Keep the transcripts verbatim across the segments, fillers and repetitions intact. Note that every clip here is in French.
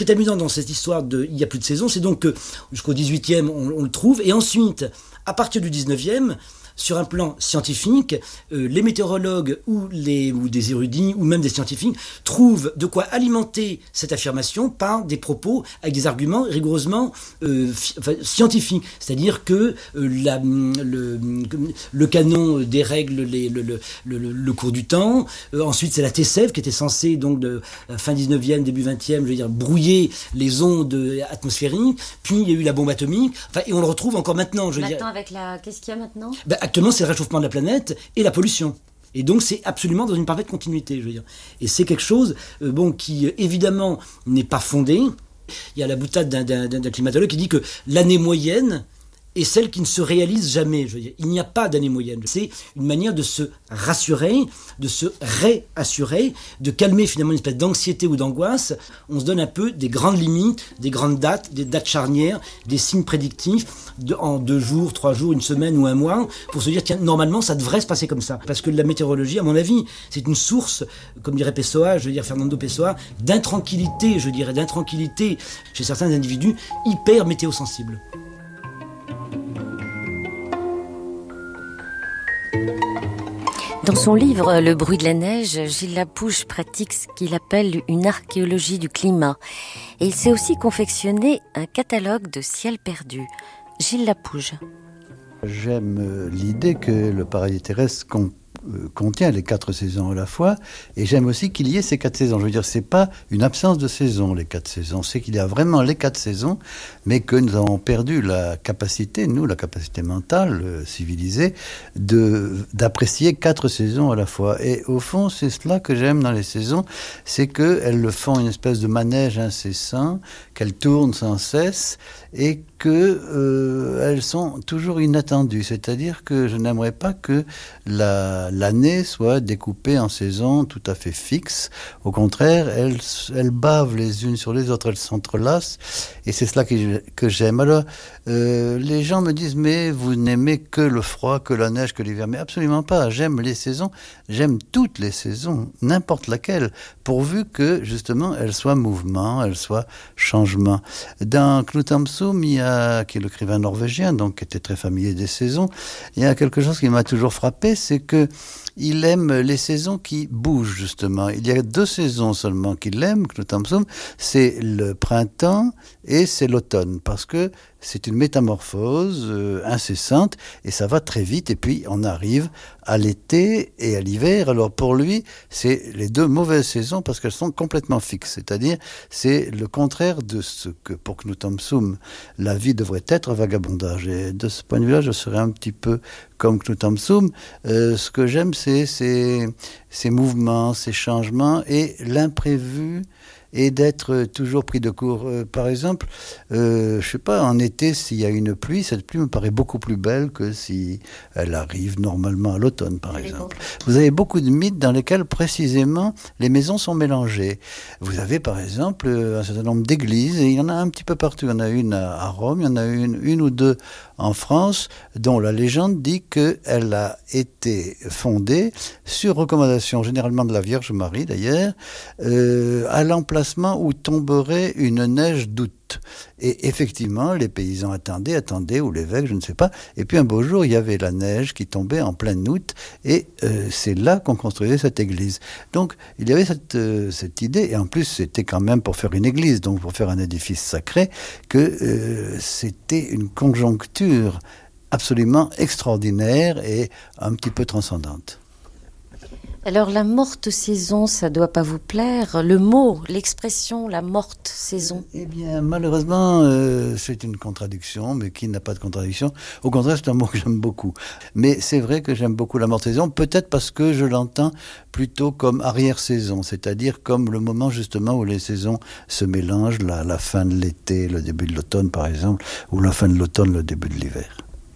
qui est amusant dans cette histoire de il n'y a plus de saison, c'est donc que jusqu'au dix-huitième, on, on le trouve, et ensuite, à partir du dix-neuvième, sur un plan scientifique, euh, les météorologues ou, les, ou des érudits ou même des scientifiques trouvent de quoi alimenter cette affirmation par des propos avec des arguments rigoureusement euh, fi- enfin, scientifiques. C'est-à-dire que euh, la, le, le canon dérègle les, le, le, le, le cours du temps. Euh, ensuite, c'est la T C E V qui était censée, donc, de euh, fin dix-neuvième, début vingtième, je veux dire, brouiller les ondes atmosphériques. Puis, il y a eu la bombe atomique. Enfin, et on le retrouve encore maintenant. Je veux maintenant, dire. avec la... Qu'est-ce qu'il y a maintenant ? Ben, actuellement, c'est le réchauffement de la planète et la pollution. Et donc, c'est absolument dans une parfaite continuité, je veux dire. Et c'est quelque chose, euh, bon, qui, euh, évidemment, n'est pas fondé. Il y a la boutade d'un, d'un, d'un climatologue qui dit que l'année moyenne est celle qui ne se réalise jamais. Je veux dire, il n'y a pas d'année moyenne. C'est une manière de se rassurer, de se réassurer, de calmer finalement une espèce d'anxiété ou d'angoisse. On se donne un peu des grandes limites, des grandes dates, des dates charnières, des signes prédictifs de, en deux jours, trois jours, une semaine ou un mois, pour se dire, tiens, normalement, ça devrait se passer comme ça. Parce que la météorologie, à mon avis, c'est une source, comme dirait Pessoa, je veux dire Fernando Pessoa, d'intranquillité, je dirais, d'intranquillité chez certains individus hyper météosensibles. Dans son livre « Le bruit de la neige », Gilles Lapouge pratique ce qu'il appelle une archéologie du climat. Et il s'est aussi confectionné un catalogue de ciel perdu. Gilles Lapouge. J'aime l'idée que le paradis terrestre con- euh, contient les quatre saisons à la fois, et j'aime aussi qu'il y ait ces quatre saisons. Je veux dire, c'est pas une absence de saisons, les quatre saisons. C'est qu'il y a vraiment les quatre saisons, mais que nous avons perdu la capacité, nous, la capacité mentale, euh, civilisée, de, d'apprécier quatre saisons à la fois. Et au fond, c'est cela que j'aime dans les saisons, c'est qu'elles le font une espèce de manège incessant, qu'elles tournent sans cesse, et qu'elles euh, sont toujours inattendues. C'est-à-dire que je n'aimerais pas que la, l'année soit découpée en saisons tout à fait fixes. Au contraire, elles, elles bavent les unes sur les autres, elles s'entrelacent, et c'est cela que, que j'aime. Alors, euh, les gens me disent, mais vous n'aimez que le froid, que la neige, que l'hiver. Mais absolument pas. J'aime les saisons, j'aime toutes les saisons, n'importe laquelle, pourvu que, justement, elles soient mouvement, elles soient changement. Dans Knut Hamsun, il y a, qui est l'écrivain norvégien, donc qui était très familier des saisons, il y a quelque chose qui m'a toujours frappé, c'est que il aime les saisons qui bougent, justement. Il y a deux saisons seulement qu'il aime, Knut Hamsun, c'est le printemps et c'est l'automne, parce que c'est une métamorphose euh, incessante, et ça va très vite, et puis on arrive à l'été et à l'hiver. Alors pour lui, c'est les deux mauvaises saisons, parce qu'elles sont complètement fixes, c'est-à-dire c'est le contraire de ce que pour Knut Hamsun, la vie devrait être vagabondage. Et de ce point de vue-là, je serais un petit peu comme Knut Hamsun. Euh, ce que j'aime, c'est ces, ces mouvements, ces changements, et l'imprévu, et d'être toujours pris de court. Euh, par exemple, euh, je sais pas, en été, s'il y a une pluie, cette pluie me paraît beaucoup plus belle que si elle arrive normalement à l'automne, par Elle exemple. Vous avez beaucoup de mythes dans lesquels, précisément, les maisons sont mélangées. Vous avez, par exemple, un certain nombre d'églises, et il y en a un petit peu partout. Il y en a une à Rome, il y en a une, une ou deux en France, dont la légende dit qu'elle a été fondée sur recommandation, généralement de la Vierge Marie d'ailleurs, euh, à l'emplacement où tomberait une neige d'août. Et effectivement, les paysans attendaient, attendaient, ou l'évêque, je ne sais pas. Et puis un beau jour, il y avait la neige qui tombait en plein août, et euh, c'est là qu'on construisait cette église. Donc, il y avait cette, euh, cette idée, et en plus, c'était quand même pour faire une église, donc pour faire un édifice sacré, que euh, c'était une conjoncture absolument extraordinaire et un petit peu transcendante. Alors, la morte saison, ça ne doit pas vous plaire. Le mot, l'expression, la morte saison. Eh bien, malheureusement, euh, c'est une contradiction, mais qui n'a pas de contradiction. Au contraire, c'est un mot que j'aime beaucoup. Mais c'est vrai que j'aime beaucoup la morte saison, peut-être parce que je l'entends plutôt comme arrière-saison, c'est-à-dire comme le moment justement où les saisons se mélangent, la, la fin de l'été, le début de l'automne par exemple, ou la fin de l'automne, le début de l'hiver.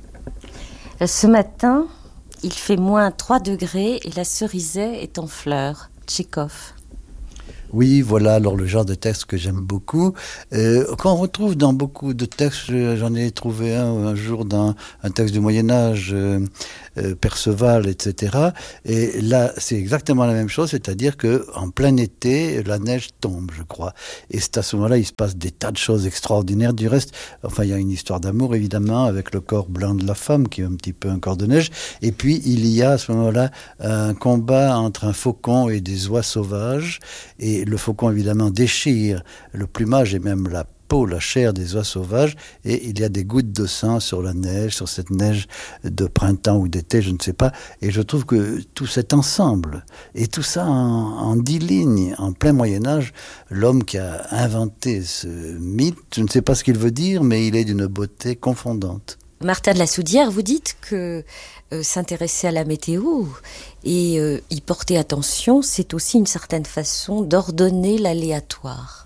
Ce matin, il fait moins trois degrés et la cerisier est en fleurs. Tchekhov. Oui, voilà, alors le genre de texte que j'aime beaucoup, euh, qu'on retrouve dans beaucoup de textes. J'en ai trouvé un un jour dans un texte du Moyen-Âge, euh, euh, Perceval, et cetera. Et là, c'est exactement la même chose, c'est-à-dire qu'en plein été, la neige tombe, je crois. Et c'est à ce moment-là, il se passe des tas de choses extraordinaires. Du reste, enfin, il y a une histoire d'amour, évidemment, avec le corps blanc de la femme, qui est un petit peu un corps de neige. Et puis, il y a à ce moment-là un combat entre un faucon et des oies sauvages. Et le faucon, évidemment, déchire le plumage et même la peau, la chair des oies sauvages, et il y a des gouttes de sang sur la neige, sur cette neige de printemps ou d'été, je ne sais pas. Et je trouve que tout cet ensemble, et tout ça en, en dix lignes, en plein Moyen-Âge, l'homme qui a inventé ce mythe, je ne sais pas ce qu'il veut dire, mais il est d'une beauté confondante. Martin de la Soudière, vous dites que euh, s'intéresser à la météo et euh, y porter attention, c'est aussi une certaine façon d'ordonner l'aléatoire.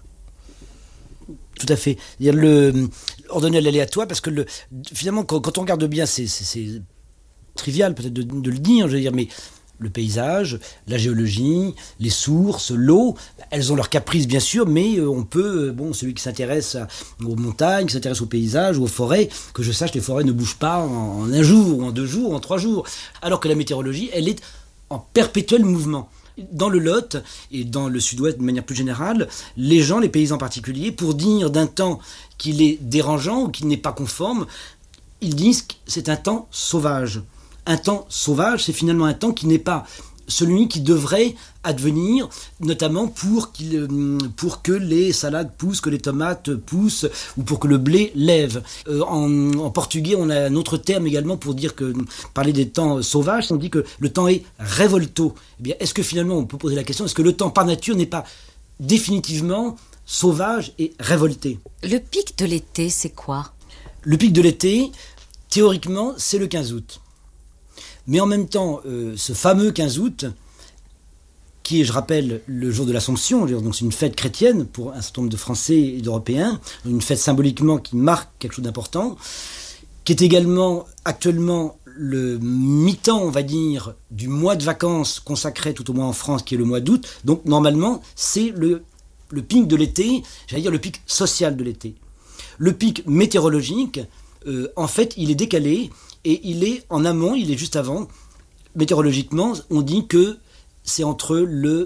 Tout à fait. Il y a le ordonner l'aléatoire parce que le, finalement, quand, quand on regarde bien, c'est, c'est, c'est trivial peut-être de, de le dire, je veux dire, mais le paysage, la géologie, les sources, l'eau, elles ont leurs caprices bien sûr, mais on peut, bon, celui qui s'intéresse aux montagnes, qui s'intéresse aux paysages ou aux forêts, que je sache, les forêts ne bougent pas en, en un jour, ou en deux jours, ou en trois jours, alors que la météorologie, elle est en perpétuel mouvement. Dans le Lot et dans le Sud-Ouest de manière plus générale, les gens, les paysans en particulier, pour dire d'un temps qu'il est dérangeant ou qu'il n'est pas conforme, ils disent que c'est un temps sauvage. Un temps sauvage, c'est finalement un temps qui n'est pas celui qui devrait advenir, notamment pour, qu'il, pour que les salades poussent, que les tomates poussent, ou pour que le blé lève. Euh, en, en portugais, on a un autre terme également pour dire que, parler des temps sauvages, on dit que le temps est révolto. Eh bien, est-ce que finalement, on peut poser la question, est-ce que le temps par nature n'est pas définitivement sauvage et révolté ? Le pic de l'été, c'est quoi ? Le pic de l'été, théoriquement, c'est le quinze août. Mais en même temps, euh, ce fameux quinze août, qui est, je rappelle, le jour de l'Assomption, donc c'est une fête chrétienne pour un certain nombre de Français et d'Européens, une fête symboliquement qui marque quelque chose d'important, qui est également actuellement le mi-temps, on va dire, du mois de vacances consacré tout au moins en France, qui est le mois d'août. Donc normalement, c'est le, le pic de l'été, j'allais dire le pic social de l'été. Le pic météorologique, euh, en fait, il est décalé, et il est en amont, il est juste avant. Météorologiquement, on dit que c'est entre le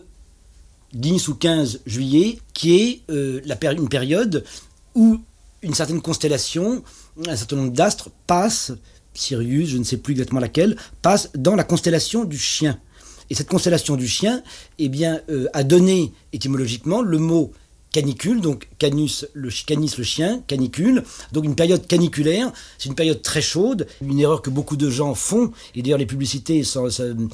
dix ou quinze juillet, qui est euh, la péri- une période où une certaine constellation, un certain nombre d'astres passent, Sirius, je ne sais plus exactement laquelle, passe dans la constellation du Chien. Et cette constellation du Chien, eh bien, euh, a donné étymologiquement le mot canicule, donc canus, le, canis le chien, canicule, donc une période caniculaire, c'est une période très chaude, une erreur que beaucoup de gens font, et d'ailleurs les publicités s'en,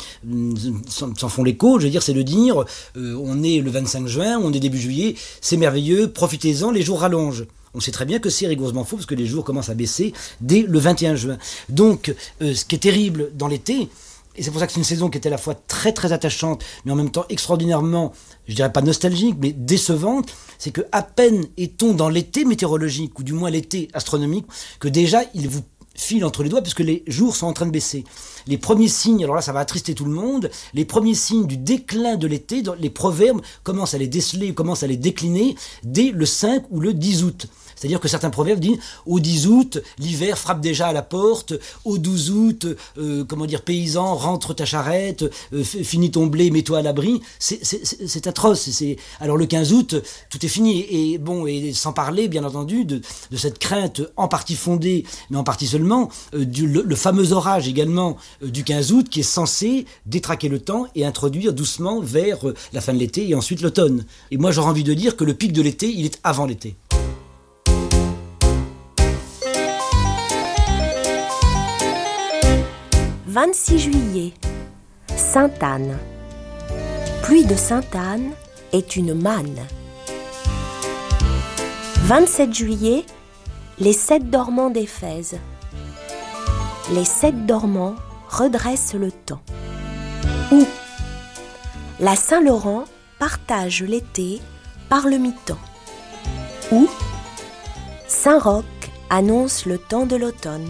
s'en, s'en font l'écho, je veux dire, c'est de dire, euh, on est le vingt-cinq juin, on est début juillet, c'est merveilleux, profitez-en, les jours rallongent. On sait très bien que c'est rigoureusement faux, parce que les jours commencent à baisser dès le vingt et un juin. Donc, euh, ce qui est terrible dans l'été, et c'est pour ça que c'est une saison qui est à la fois très très attachante, mais en même temps extraordinairement, je dirais pas nostalgique, mais décevante, c'est que à peine est-on dans l'été météorologique, ou du moins l'été astronomique, que déjà il vous file entre les doigts, puisque les jours sont en train de baisser. Les premiers signes, alors là ça va attrister tout le monde, les premiers signes du déclin de l'été, les proverbes commencent à les déceler, commencent à les décliner dès le cinq ou le dix août. C'est-à-dire que certains proverbes disent au dix août, l'hiver frappe déjà à la porte, au douze août, euh, comment dire, paysan, rentre ta charrette, euh, finis ton blé, mets-toi à l'abri. C'est, c'est, c'est, c'est atroce. C'est... Alors le quinze août, tout est fini. Et bon, et sans parler, bien entendu, de, de cette crainte en partie fondée, mais en partie seulement, euh, du, le, le fameux orage également euh, du quinze août qui est censé détraquer le temps et introduire doucement vers euh, la fin de l'été et ensuite l'automne. Et moi, j'aurais envie de dire que le pic de l'été, il est avant l'été. vingt-six juillet, Sainte-Anne. Pluie de Sainte-Anne est une manne. vingt-sept juillet, les sept dormants d'Éphèse. Les sept dormants redressent le temps. Où la Saint-Laurent partage l'été par le mi-temps. Où Saint-Roch annonce le temps de l'automne.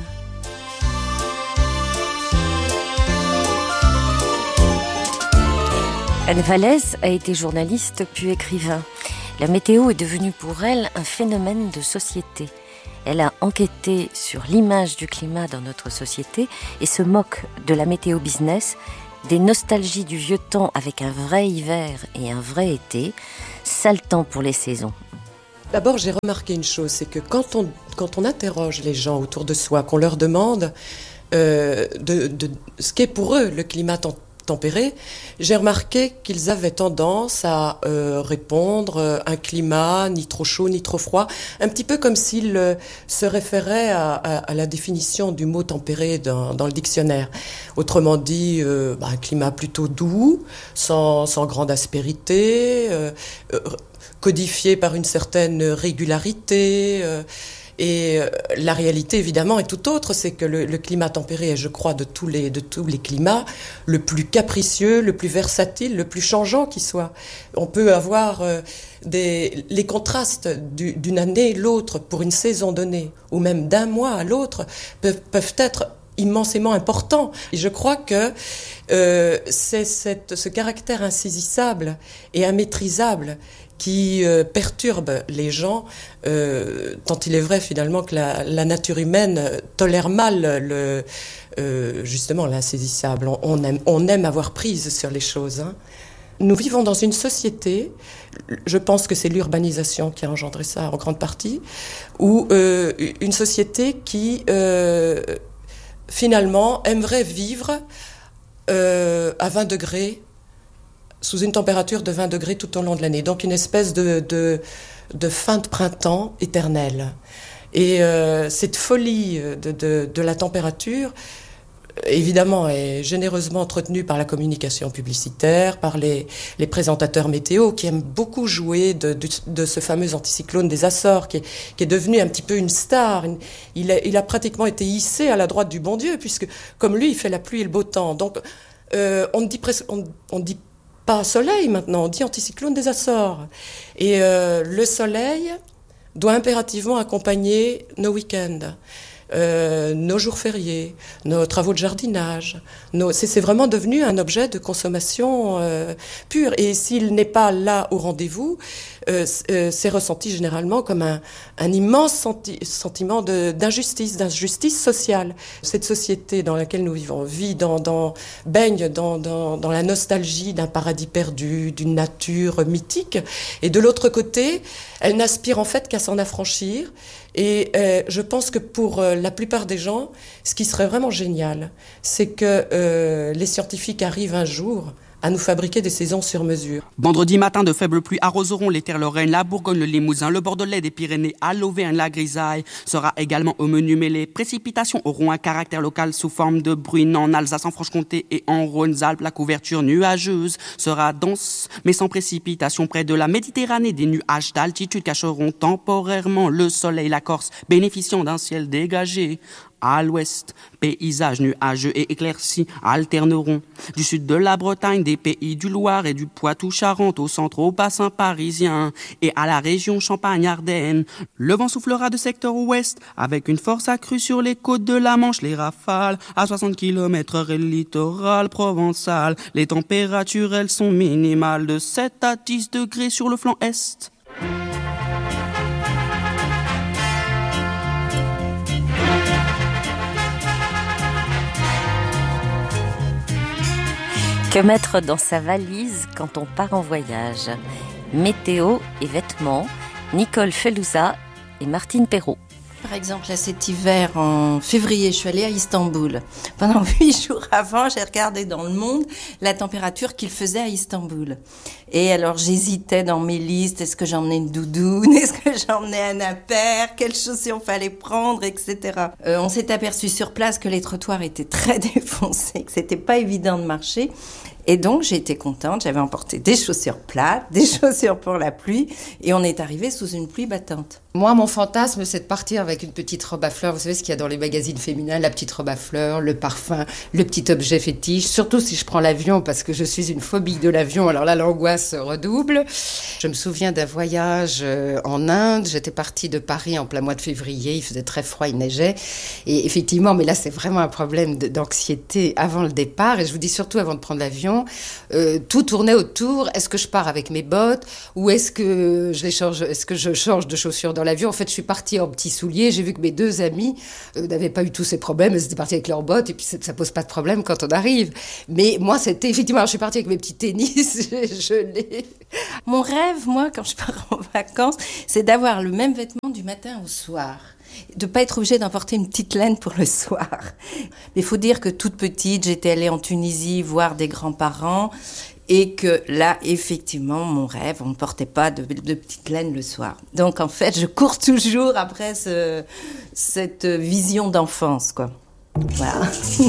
Anne Vallès a été journaliste puis écrivain. La météo est devenue pour elle un phénomène de société. Elle a enquêté sur l'image du climat dans notre société et se moque de la météo business, des nostalgies du vieux temps avec un vrai hiver et un vrai été, sale temps pour les saisons. D'abord, j'ai remarqué une chose, c'est que quand on, quand on interroge les gens autour de soi, qu'on leur demande euh, de, de ce qu'est pour eux le climat tem- tempéré, j'ai remarqué qu'ils avaient tendance à euh, répondre euh, un climat ni trop chaud ni trop froid, un petit peu comme s'ils euh, se référaient à, à, à la définition du mot tempéré dans, dans le dictionnaire. Autrement dit, euh, bah, un climat plutôt doux, sans, sans grande aspérité, euh, euh, codifié par une certaine régularité. Euh, et euh, la réalité, évidemment, est tout autre. C'est que le, le climat tempéré est, je crois, de tous les, de tous les climats, le plus capricieux, le plus versatile, le plus changeant qui soit. On peut avoir euh, des, les contrastes du, d'une année à l'autre pour une saison donnée, ou même d'un mois à l'autre, peuvent, peuvent être immensément important. Et je crois que euh, c'est cette, ce caractère insaisissable et immaîtrisable qui euh, perturbe les gens, euh, tant il est vrai finalement que la, la nature humaine tolère mal le, euh, justement l'insaisissable. On, on, aime, on aime avoir prise sur les choses. Hein. Nous vivons dans une société, je pense que c'est l'urbanisation qui a engendré ça en grande partie, où euh, une société qui euh, finalement aimerait vivre euh, à vingt degrés, sous une température de vingt degrés tout au long de l'année. Donc une espèce de, de, de fin de printemps éternelle. Et euh, cette folie de, de, de la température, évidemment, est généreusement entretenue par la communication publicitaire, par les, les présentateurs météo, qui aiment beaucoup jouer de, de, de ce fameux anticyclone des Açores, qui est, qui est devenu un petit peu une star. Il a, il a pratiquement été hissé à la droite du bon Dieu, puisque comme lui, il fait la pluie et le beau temps. Donc euh, on dit presque... On, on dit pas soleil maintenant, on dit anticyclone des Açores. Et euh, le soleil doit impérativement accompagner nos week-ends, euh, nos jours fériés, nos travaux de jardinage. Nos... C'est, c'est vraiment devenu un objet de consommation euh, pure. Et s'il n'est pas là au rendez-vous, euh, euh, c'est ressenti généralement comme un, un immense senti- sentiment de, d'injustice, d'injustice sociale. Cette société dans laquelle nous vivons vit dans, dans, baigne dans, dans, dans la nostalgie d'un paradis perdu, d'une nature mythique. Et de l'autre côté, elle n'aspire en fait qu'à s'en affranchir. Et euh, je pense que pour euh, la plupart des gens, ce qui serait vraiment génial, c'est que euh, les scientifiques arrivent un jour à nous fabriquer des saisons sur mesure. Vendredi matin, de faibles pluies arroseront les terres lorraines, la Bourgogne, le Limousin, le Bordelais, des Pyrénées, à l'Auvergne, la grisaille sera également au menu, mais les précipitations auront un caractère local sous forme de bruine en Alsace, en Franche-Comté et en Rhône-Alpes. La couverture nuageuse sera dense, mais sans précipitation. Près de la Méditerranée, des nuages d'altitude cacheront temporairement le soleil, la Corse bénéficiant d'un ciel dégagé. À l'ouest, paysages nuageux et éclaircis alterneront. Du sud de la Bretagne, des pays du Loir et du Poitou-Charentes, au centre, au bassin parisien et à la région Champagne-Ardenne. Le vent soufflera de secteur ouest avec une force accrue sur les côtes de la Manche. Les rafales à soixante kilomètres heure et le littoral provençal. Les températures, elles sont minimales de sept à dix degrés sur le flanc est. Que mettre dans sa valise quand on part en voyage? Météo et vêtements, Nicole Felouza et Martine Perrault. Par exemple, là, cet hiver, en février, je suis allée à Istanbul. Pendant huit jours avant, j'ai regardé dans le monde la température qu'il faisait à Istanbul. Et alors, j'hésitais dans mes listes. Est-ce que j'emmenais une doudoune? Est-ce que j'emmenais un impair? Quelles chaussures fallait prendre, et cetera. Euh, on s'est aperçu sur place que les trottoirs étaient très défoncés, que c'était pas évident de marcher. Et donc, j'ai été contente. J'avais emporté des chaussures plates, des chaussures pour la pluie. Et on est arrivé sous une pluie battante. Moi, mon fantasme, c'est de partir avec une petite robe à fleurs. Vous savez ce qu'il y a dans les magazines féminins, la petite robe à fleurs, le parfum, le petit objet fétiche. Surtout si je prends l'avion, parce que je suis une phobie de l'avion. Alors là, l'angoisse redouble. Je me souviens d'un voyage en Inde. J'étais partie de Paris en plein mois de février. Il faisait très froid, il neigeait. Et effectivement, mais là, c'est vraiment un problème d'anxiété avant le départ. Et je vous dis surtout avant de prendre l'avion, ans, euh, tout tournait autour. Est-ce que je pars avec mes bottes ou est-ce que je les change, est-ce que je change de chaussures dans l'avion? En fait, je suis partie en petits souliers. J'ai vu que mes deux amis euh, n'avaient pas eu tous ces problèmes. Elles étaient parties avec leurs bottes et puis ça pose pas de problème quand on arrive. Mais moi, c'était effectivement, alors, je suis partie avec mes petits tennis. je, je l'ai. Mon rêve, moi, quand je pars en vacances, c'est d'avoir le même vêtement du matin au soir. De ne pas être obligée d'emporter une petite laine pour le soir. Mais il faut dire que toute petite, j'étais allée en Tunisie voir des grands-parents et que là, effectivement, mon rêve, on ne portait pas de, de petite laine le soir. Donc en fait, je cours toujours après ce, cette vision d'enfance, quoi. Voilà.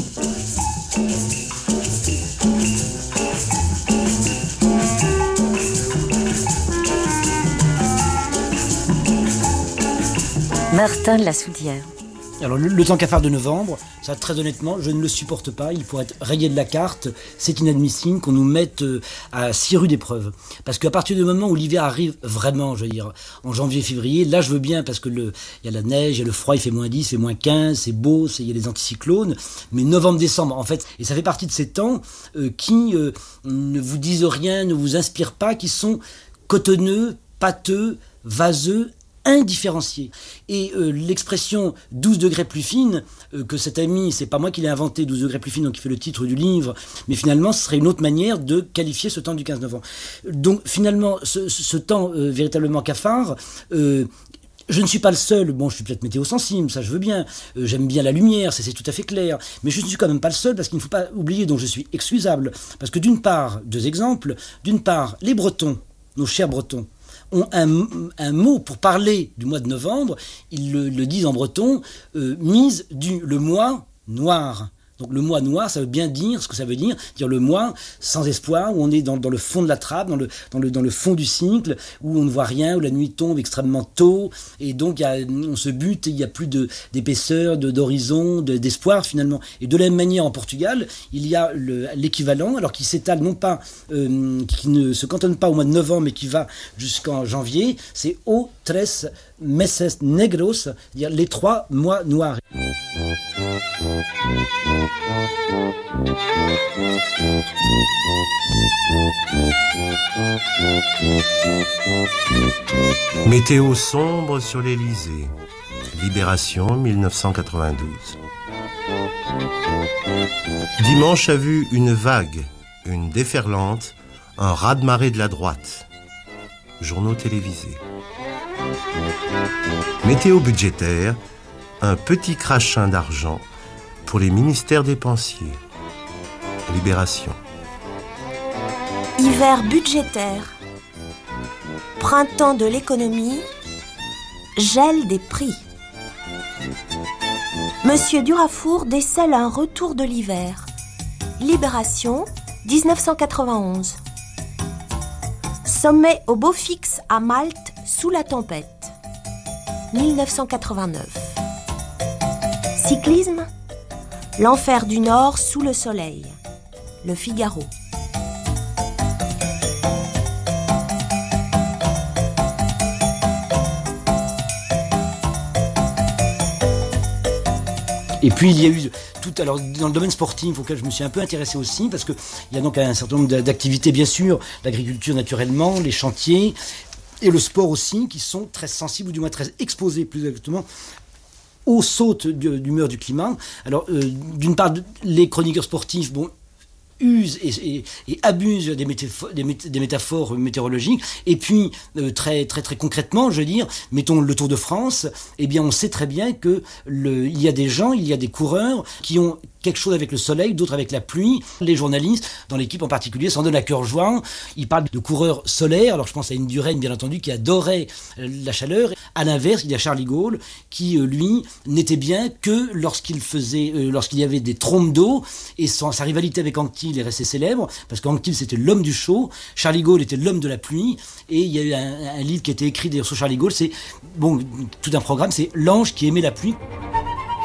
Martin de la Soudière. Alors le, le temps cafard de novembre, ça très honnêtement, je ne le supporte pas. Il pourrait être rayé de la carte. C'est inadmissible qu'on nous mette euh, à si rude épreuve. Parce qu'à partir du moment où l'hiver arrive vraiment, je veux dire, en janvier, février, là je veux bien parce que le, il y a la neige, il y a le froid, il fait moins dix, il fait moins quinze, c'est beau, c'est, il y a les anticyclones. Mais novembre, décembre, en fait, et ça fait partie de ces temps euh, qui euh, ne vous disent rien, ne vous inspirent pas, qui sont cotonneux, pâteux, vaseux, indifférencié. Et euh, l'expression douze degrés plus fine, euh, que cet ami, c'est pas moi qui l'ai inventé, douze degrés plus fine, donc il fait le titre du livre, mais finalement ce serait une autre manière de qualifier ce temps du quinze novembre. Donc finalement, ce, ce temps euh, véritablement cafard, euh, je ne suis pas le seul, bon je suis peut-être météo-sensible, ça je veux bien, euh, j'aime bien la lumière, c'est, c'est tout à fait clair, mais je ne suis quand même pas le seul parce qu'il ne faut pas oublier, donc je suis excusable, parce que d'une part, deux exemples, d'une part, les Bretons, nos chers Bretons, ont un, un mot pour parler du mois de novembre, ils le, le disent en breton, euh, mise du le mois noir. Donc le mois noir, ça veut bien dire ce que ça veut dire, dire le mois sans espoir, où on est dans, dans le fond de la trappe, dans le, dans, le, dans le fond du cycle, où on ne voit rien, où la nuit tombe extrêmement tôt, et donc y a, on se bute, il n'y a plus de, d'épaisseur, de, d'horizon, de, d'espoir finalement. Et de la même manière en Portugal, il y a le, l'équivalent, alors qui s'étale non pas, euh, qui ne se cantonne pas au mois de novembre, mais qui va jusqu'en janvier, c'est O tres meses negros, c'est-à-dire les trois mois noirs. Météo sombre sur l'Élysée. Libération mille neuf cent quatre-vingt-douze. Dimanche a vu une vague, une déferlante, un raz-de-marée de la droite. Journaux télévisés. Météo budgétaire, un petit crachin d'argent pour les ministères dépensiers. Libération. Hiver budgétaire. Printemps de l'économie. Gel des prix. Monsieur Durafour décèle un retour de l'hiver. Libération, dix-neuf cent quatre-vingt-onze. Sommet au beau fixe à Malte sous la tempête. mille neuf cent quatre-vingt-neuf. Cyclisme. L'enfer du Nord sous le soleil. Le Figaro. Et puis il y a eu tout, alors dans le domaine sportif auquel je me suis un peu intéressé aussi, parce qu'il y a donc un certain nombre d'activités, bien sûr, l'agriculture naturellement, les chantiers, et le sport aussi, qui sont très sensibles, ou du moins très exposés plus exactement, aux sautes d'humeur du climat. Alors, euh, d'une part, les chroniqueurs sportifs, bon, usent et, et, et abusent des, métaphores, des, méta, des métaphores météorologiques. Et puis, euh, très, très, très concrètement, je veux dire, mettons le Tour de France, eh bien, on sait très bien que le, il y a des gens, il y a des coureurs qui ont quelque chose avec le soleil, d'autres avec la pluie. Les journalistes, dans l'équipe en particulier, s'en donnent à cœur joie. Ils parlent de coureurs solaires. Alors je pense à Indurain, bien entendu, qui adorait la chaleur. À l'inverse, il y a Charles de Gaulle, qui, lui, n'était bien que lorsqu'il faisait, euh, lorsqu'il y avait des trompes d'eau. Et son, sa rivalité avec Anquetil est restée célèbre, parce qu'Anquetil, c'était l'homme du chaud. Charles de Gaulle était l'homme de la pluie. Et il y a eu un, un livre qui a été écrit d'ailleurs sur Charles de Gaulle. C'est, bon, tout un programme, c'est L'ange qui aimait la pluie.